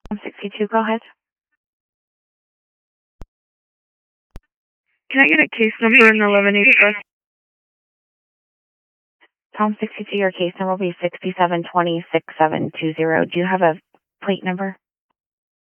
Tom 62, go ahead. Can I get a case number in 11 Express? Tom 62, your case number will be 67206720. Do you have a plate number?